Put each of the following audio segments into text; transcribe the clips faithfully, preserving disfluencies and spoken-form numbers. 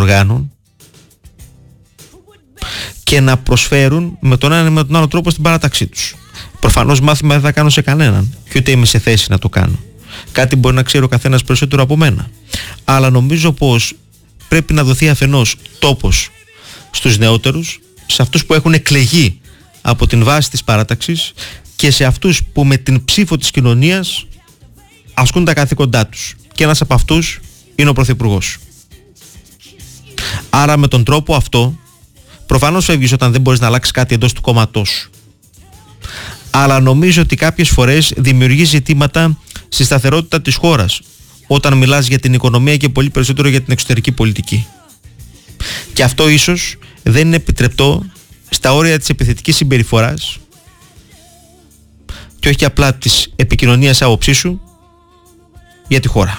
οργάνων και να προσφέρουν με τον ένα ή με τον άλλο τρόπο στην παράταξή τους. Προφανώς μάθημα δεν θα κάνω σε κανέναν και ούτε είμαι σε θέση να το κάνω. Κάτι μπορεί να ξέρει ο καθένας περισσότερο από μένα. Αλλά νομίζω πως πρέπει να δοθεί αφενός τόπος στους νεότερους, σε αυτούς που έχουν εκλεγεί από την βάση της παράταξης και σε αυτούς που με την ψήφο της κοινωνίας ασκούν τα καθήκοντά τους. Και ένας από αυτούς είναι ο Πρωθυπουργός. Άρα με τον τρόπο αυτό προφανώς φεύγεις όταν δεν μπορείς να αλλάξεις κάτι εντός του κόμματός σου. Αλλά νομίζω ότι κάποιες φορές δημιουργεί ζητήματα στη σταθερότητα της χώρας όταν μιλάς για την οικονομία και πολύ περισσότερο για την εξωτερική πολιτική. Και αυτό ίσως δεν είναι επιτρεπτό στα όρια της επιθετικής συμπεριφοράς και όχι απλά της επικοινωνίας άποψής σου για τη χώρα.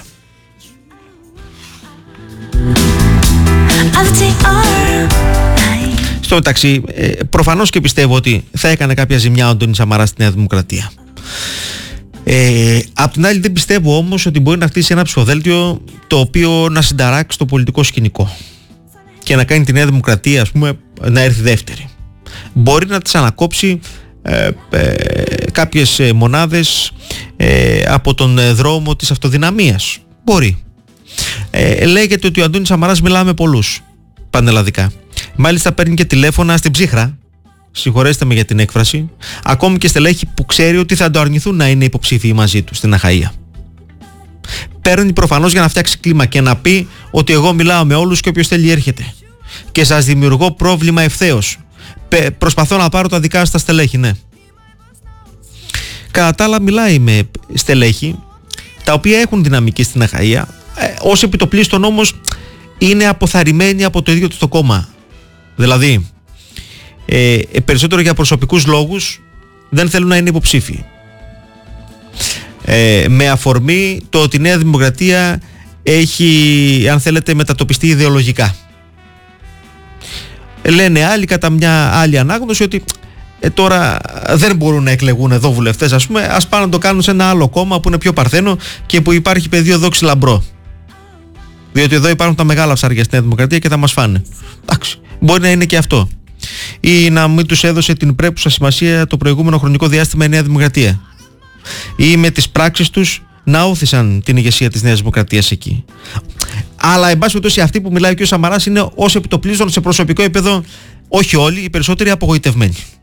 Στο μεταξύ, ε, προφανώς και πιστεύω ότι θα έκανε κάποια ζημιά ο Αντώνης Σαμαράς στη Νέα Δημοκρατία. Ε, απ' την άλλη δεν πιστεύω όμως ότι μπορεί να χτίσει ένα ψηφοδέλτιο το οποίο να συνταράξει το πολιτικό σκηνικό και να κάνει τη Νέα Δημοκρατία, ας πούμε, να έρθει δεύτερη. Μπορεί να της ανακόψει ε, ε, κάποιες ε, μονάδες ε, από τον ε, δρόμο της αυτοδυναμίας. Μπορεί. Ε, λέγεται ότι ο Αντώνης Σαμαράς μιλά με πολλούς πανελλαδικά. Μάλιστα παίρνει και τηλέφωνα στην ψύχρα, συγχωρέστε με για την έκφραση, ακόμη και στελέχη που ξέρει ότι θα το αρνηθούν να είναι υποψήφιοι μαζί του στην Αχαΐα. Παίρνει προφανώς για να φτιάξει κλίμα και να πει ότι εγώ μιλάω με όλους και όποιος θέλει έρχεται. Και σας δημιουργώ πρόβλημα ευθέως. Προσπαθώ να πάρω τα δικά σας τα στελέχη, ναι. Κατά τα άλλα μιλάει με στελέχη τα οποία έχουν δυναμική στην Αχαΐα, ε, ως επιτοπλίστων όμως είναι αποθαρρυμένοι από το ίδιο του το κόμμα. Δηλαδή, ε, περισσότερο για προσωπικούς λόγους δεν θέλουν να είναι υποψήφιοι. Ε, με αφορμή το ότι η Νέα Δημοκρατία έχει, αν θέλετε, μετατοπιστεί ιδεολογικά. Λένε άλλοι κατά μια άλλη ανάγνωση ότι ε, τώρα δεν μπορούν να εκλεγούν εδώ βουλευτές, ας πούμε, ας πάνε να το κάνουν σε ένα άλλο κόμμα που είναι πιο παρθένο και που υπάρχει πεδίο δόξη λαμπρό. Διότι εδώ υπάρχουν τα μεγάλα ψάρια στη Νέα Δημοκρατία και θα μας φάνε. Εντάξει, μπορεί να είναι και αυτό. Ή να μην τους έδωσε την πρέπουσα σημασία το προηγούμενο χρονικό διάστημα η Νέα Δημοκρατία. Ή με τις πράξεις τους να όθησαν την ηγεσία της Νέας Δημοκρατίας εκεί. Αλλά εν πάση περιπτώσει αυτοί που μιλάει ο κ. Σαμαράς είναι ως επιτοπλίστων σε προσωπικό επίπεδο, όχι όλοι, οι περισσότεροι απογοητευμένοι.